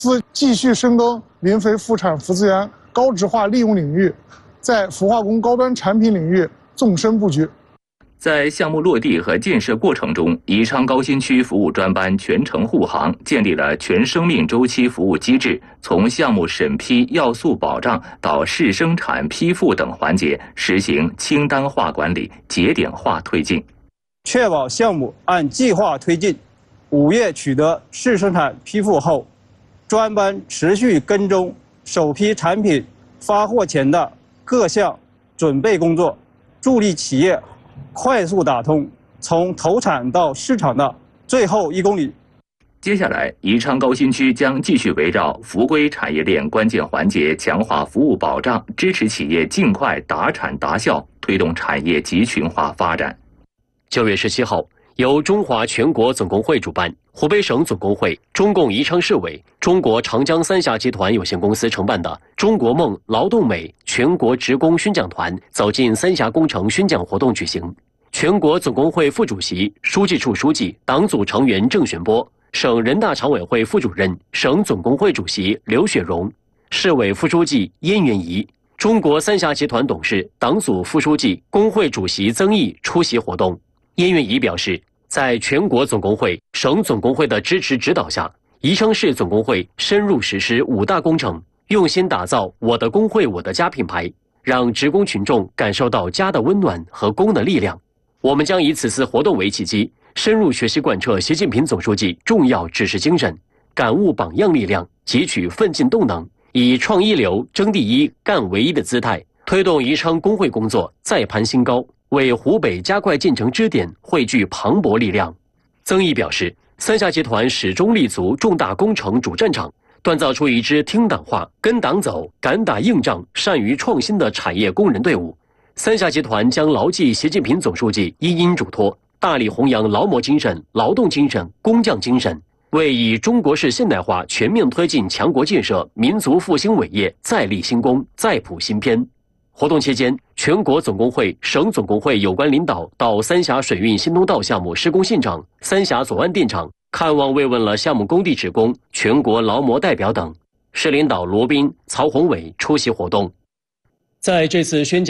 自继续深耕磷肥副产副资源高质化利用领域，在氟化工高端产品领域纵深布局。 在项目落地和建设过程中，宜昌高新区服务专班全程护航，建立了全生命周期服务机制，从项目审批、要素保障到试生产、批复等环节，实行清单化管理、节点化推进， 确保项目按计划推进。5月取得试生产批复后，专班持续跟踪首批产品发货前的各项准备工作，助力企业快速打通从投产到市场的最后1公里。 接下来，宜昌高新区将继续围绕扶归产业链关键环节，强化服务保障，支持企业尽快达产达效，推动产业集群化发展。 9月17号，由中华全国总工会主办，湖北省总工会、中共宜昌市委、中国长江三峡集团有限公司承办的“中国梦劳动美全国职工宣讲团”走进三峡工程宣讲活动举行。全国总工会副主席、书记处书记、党组成员郑玄波，省人大常委会副主任、省总工会主席刘雪荣，市委副书记燕元仪，中国三峡集团董事、党组副书记、工会主席曾毅出席活动。燕元仪表示，在全国总工会、省总工会的支持指导下，宜昌市总工会深入实施5大工程，用心打造我的工会我的家品牌，让职工群众感受到家的温暖和工的力量。我们将以此次活动为契机，深入学习贯彻习近平总书记重要指示精神，感悟榜样力量，汲取奋进动能，以创一流、争第一、干唯一的姿态，推动宜昌工会工作再攀新高，为湖北加快进程支点汇聚磅礴力量。曾毅表示，三峡集团始终立足重大工程主战场，锻造出一支听党话、跟党走、敢打硬仗、善于创新的产业工人队伍。三峡集团将牢记习近平总书记一因嘱托，大力弘扬劳模精神、劳动精神、工匠精神，为以中国式现代化全面推进强国建设、民族复兴伟业再立新功、再谱新篇。活动期间，全国总工会、省总工会有关领导到三峡水运新通道项目施工现场、三峡左岸电厂看望慰问了项目工地职工、全国劳模代表等。市领导罗斌、曹宏伟出席活动。在这次宣讲